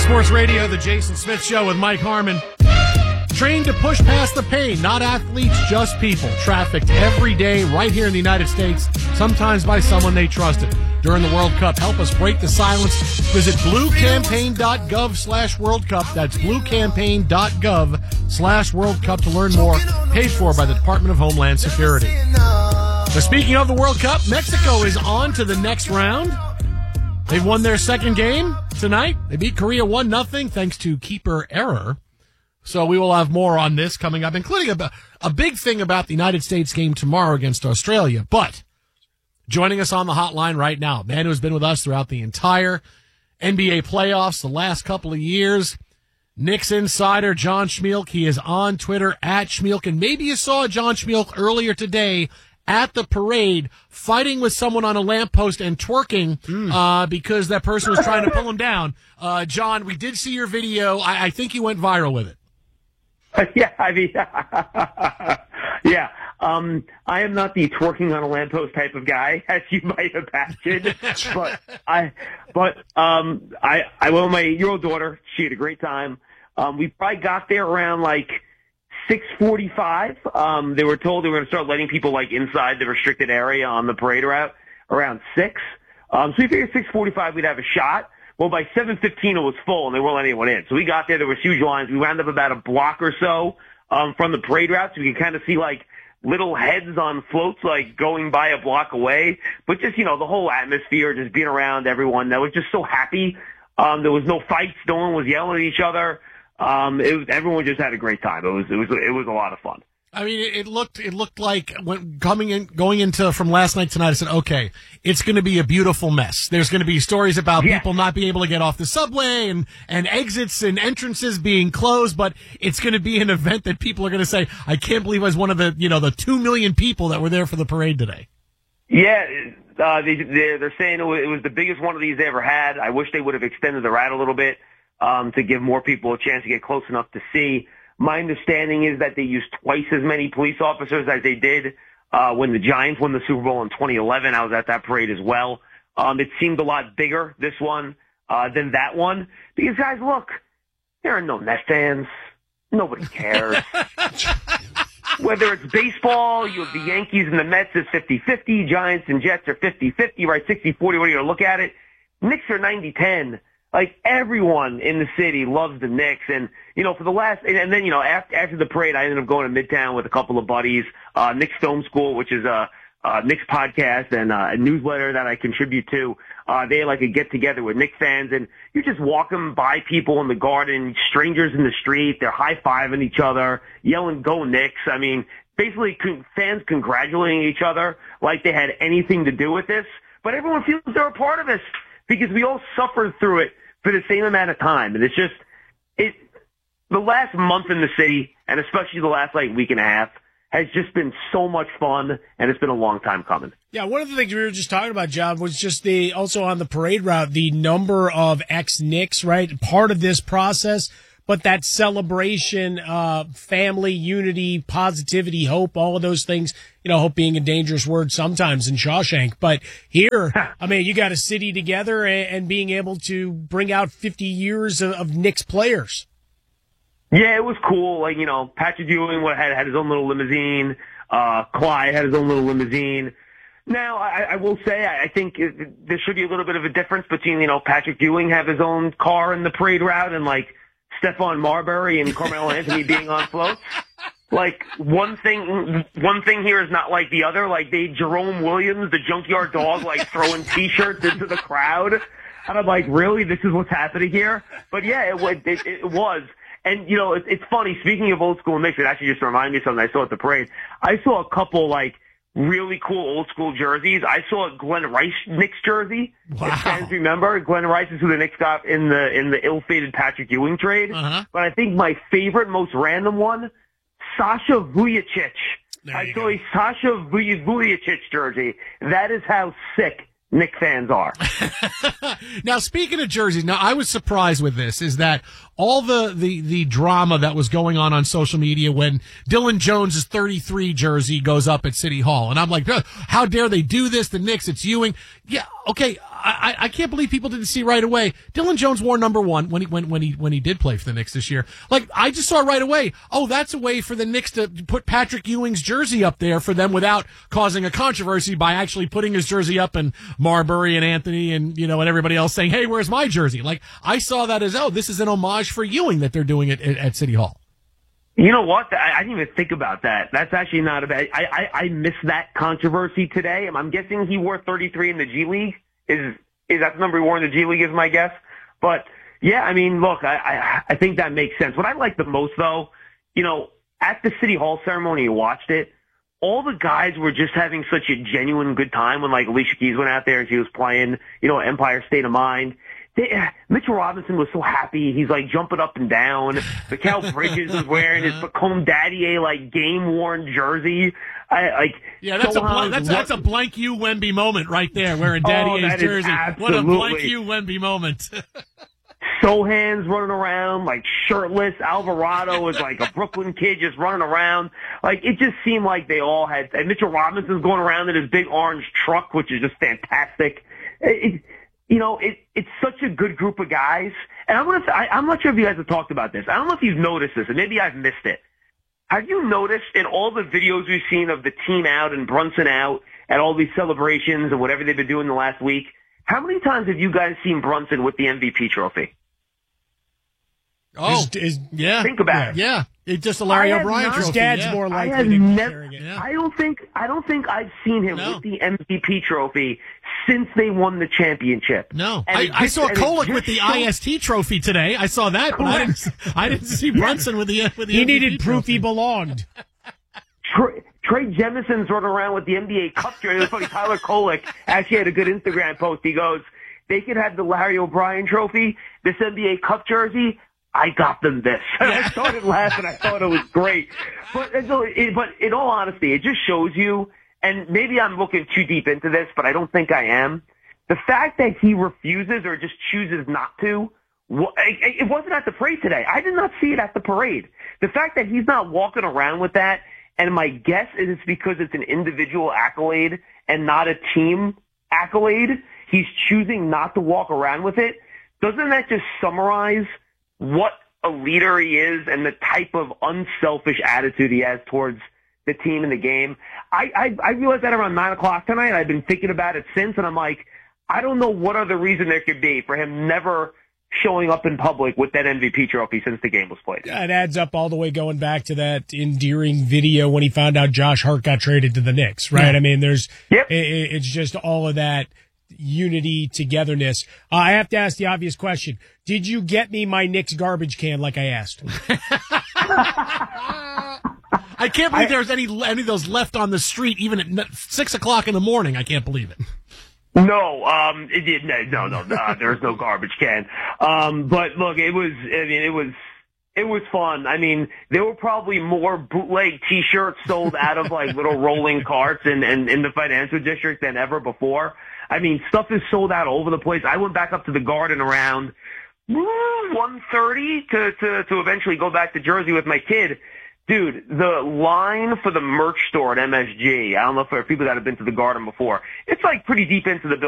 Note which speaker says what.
Speaker 1: Sports Radio, the Jason Smith Show with Mike Harmon. Trained to push past the pain, not athletes, just people. Trafficked every day right here in the United States, sometimes by someone they trusted. During the World Cup, help us break the silence. Visit bluecampaign.gov/World Cup. That's bluecampaign.gov/World Cup to learn more. Paid for by the Department of Homeland Security. So speaking of the World Cup, Mexico is on to the next round. They've won their second game tonight. They beat Korea 1-0 thanks to keeper error. So we will have more on this coming up, including a big thing about the United States game tomorrow against Australia. But joining us on the hotline right now, a man who has been with us throughout the entire NBA playoffs the last couple of years, Knicks insider John Schmeelk. He is on Twitter at Schmeelk. And maybe you saw John Schmeelk earlier today at the parade fighting with someone on a lamppost and twerking because that person was trying to pull him down. John, we did see your video. I think you went viral with it.
Speaker 2: Yeah, I mean, yeah. I am not the twerking on a lamppost type of guy, as you might imagine. but I went with my year-old daughter. She had a great time. We probably got there around like 6:45. They were told they were going to start letting people like inside the restricted area on the parade route around 6. So we figured 6:45 we'd have a shot. Well, by 7:15 it was full and they weren't letting anyone in. So we got there. There was huge lines. We wound up about a block or so from the parade route, so we could kind of see like little heads on floats like going by a block away. But just, you know, the whole atmosphere, just being around everyone that was just so happy. There was no fights. No one was yelling at each other. Everyone just had a great time. It was a lot of fun.
Speaker 1: I mean, it looked like going into from last night tonight, I said, okay, it's going to be a beautiful mess. There's going to be stories about people not being able to get off the subway and exits and entrances being closed, but it's going to be an event that people are going to say, I can't believe I was one of the 2 million people that were there for the parade today. Yeah,
Speaker 2: they're saying it was the biggest one of these they ever had. I wish they would have extended the route a little bit to give more people a chance to get close enough to see. My understanding is that they used twice as many police officers as they did when the Giants won the Super Bowl in 2011. I was at that parade as well. It seemed a lot bigger, this one, than that one. Because, guys, look, there are no Mets fans. Nobody cares. Whether it's baseball, you have the Yankees and the Mets is 50-50. Giants and Jets are 50-50, right? 60-40, when you look at it. Knicks are 90-10. Like, everyone in the city loves the Knicks. And, you know, for the last, and then, you know, after the parade, I ended up going to Midtown with a couple of buddies, Knicks Film School, which is a Knicks podcast and a newsletter that I contribute to. They had like a get together with Knicks fans, and you're just walking by people in the garden, strangers in the street, they're high-fiving each other, yelling, "Go Knicks." I mean, basically fans congratulating each other like they had anything to do with this. But everyone feels they're a part of this, because we all suffered through it for the same amount of time. And it's just, the last month in the city, and especially the last like week and a half, has just been so much fun, and it's been a long time coming.
Speaker 3: Yeah, one of the things we were just talking about, John, was just also on the parade route, the number of ex-Knicks, right? Part of this process, but that celebration, family, unity, positivity, hope, all of those things, you know, hope being a dangerous word sometimes in Shawshank. But here, I mean, you got a city together and being able to bring out 50 years of Knicks players.
Speaker 2: Yeah, it was cool. Like, you know, Patrick Ewing had his own little limousine. Clyde had his own little limousine. Now, I will say, I think there should be a little bit of a difference between, you know, Patrick Ewing have his own car in the parade route and, like, Stephon Marbury and Carmelo Anthony being on floats. Like, one thing here is not like the other. Like, Jerome Williams, the junkyard dog, like, throwing T-shirts into the crowd. And I'm like, really? This is what's happening here? But, yeah, it was. And, you know, it's funny. Speaking of old school Knicks, it actually just reminded me of something I saw at the parade. I saw a couple, like, really cool old school jerseys. I saw a Glenn Rice Knicks jersey.
Speaker 1: Wow.
Speaker 2: If fans remember, Glenn Rice is who the Knicks got in the ill-fated Patrick Ewing trade.
Speaker 1: Uh-huh.
Speaker 2: But I think my favorite, most random one, Sasha Vujacic. I saw a Sasha Vujacic jersey. That is how sick Knicks fans are.
Speaker 1: Now, speaking of jerseys, now I was surprised with this, is that all the drama that was going on social media when Dylan Jones' 33 jersey goes up at City Hall. And I'm like, how dare they do this? The Knicks, it's Ewing. Yeah, okay, I can't believe people didn't see right away. Dylan Jones wore number 1 when he did play for the Knicks this year. Like, I just saw right away, oh, that's a way for the Knicks to put Patrick Ewing's jersey up there for them without causing a controversy by actually putting his jersey up, and Marbury and Anthony and and everybody else saying, hey, where's my jersey? Like, I saw that as, oh, this is an homage for Ewing that they're doing it at City Hall.
Speaker 2: You know what? I didn't even think about that. That's actually not a bad. I missed that controversy today. I'm guessing he wore 33 in the G League. Is that the number he wore in the G League? Is my guess. But yeah, I mean, look, I think that makes sense. What I like the most, though, at the City Hall ceremony, you watched it. All the guys were just having such a genuine good time when, like, Alicia Keys went out there and she was playing, Empire State of Mind. Mitchell Robinson was so happy. He's like jumping up and down. Mikal Bridges was wearing his Macomb Daddier like game worn jersey.
Speaker 1: That's a blank you Wemby moment right there, wearing Daddier's jersey. What a blank you Wemby moment.
Speaker 2: Sohan's running around like shirtless. Alvarado was like a Brooklyn kid just running around. Like, it just seemed like they all had. And Mitchell Robinson's going around in his big orange truck, which is just fantastic. It's such a good group of guys. And I'm not sure if you guys have talked about this. I don't know if you've noticed this, and maybe I've missed it. Have you noticed in all the videos we've seen of the team out and Brunson out at all these celebrations and whatever they've been doing the last week, how many times have you guys seen Brunson with the MVP trophy?
Speaker 1: Oh, yeah.
Speaker 2: Think about it.
Speaker 1: Yeah. It's just a Larry O'Brien trophy.
Speaker 3: His dad's more likely to be carrying it.
Speaker 2: I don't think I've seen him with the MVP trophy since they won the championship.
Speaker 1: No. I saw Kolek with the IST trophy today. I saw that, but I didn't see Brunson with the MVP
Speaker 3: He needed proof
Speaker 1: trophy.
Speaker 3: he belonged.
Speaker 2: Trey Jemison's running around with the NBA Cup jersey. It was funny. Tyler Kolek actually had a good Instagram post. He goes, they could have the Larry O'Brien trophy, this NBA Cup jersey. I got them this. I started laughing. I thought it was great. But in all honesty, it just shows you, and maybe I'm looking too deep into this, but I don't think I am. The fact that he refuses or just chooses not to, it wasn't at the parade today. I did not see it at the parade. The fact that he's not walking around with that, and my guess is it's because it's an individual accolade and not a team accolade. He's choosing not to walk around with it. Doesn't that just summarize what a leader he is and the type of unselfish attitude he has towards the team and the game? I realized that around 9 o'clock tonight. I've been thinking about it since, and I'm like, I don't know what other reason there could be for him never showing up in public with that MVP trophy since the game was played.
Speaker 3: It adds up all the way going back to that endearing video when he found out Josh Hart got traded to the Knicks, right? I mean, it's just all of that unity, togetherness. I have to ask the obvious question. Did you get me my Knicks garbage can like I asked?
Speaker 1: I can't believe there's any of those left on the street even at 6 o'clock in the morning. I can't believe it.
Speaker 2: No, there's no garbage can. But look, it was fun. I mean, there were probably more bootleg T-shirts sold out of like little rolling carts and in the financial district than ever before. I mean, stuff is sold out all over the place. I went back up to the Garden around 1:30 to eventually go back to Jersey with my kid. Dude, the line for the merch store at MSG, I don't know if there are people that have been to the Garden before. It's like pretty deep into the building.